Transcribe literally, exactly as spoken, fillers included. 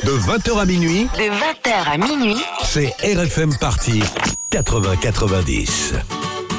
De vingt heures à minuit. De vingt heures à minuit. C'est R F M Party quatre-vingts quatre-vingt-dix.